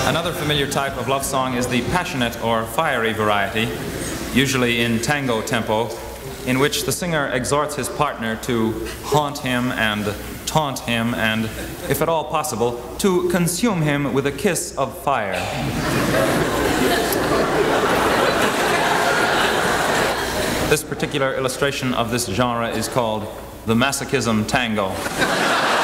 Another familiar type of love song is the passionate or fiery variety, usually in tango tempo, in which the singer exhorts his partner to haunt him and taunt him and, if at all possible, to consume him with a kiss of fire. This particular illustration of this genre is called the masochism tango.